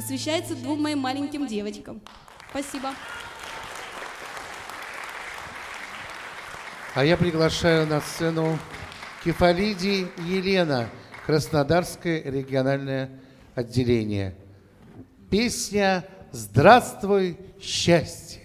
посвящается 2 моим маленьким девочкам. Спасибо. А я приглашаю на сцену Кефалиди Елена, Краснодарское региональное отделение. Песня «Здравствуй, счастье».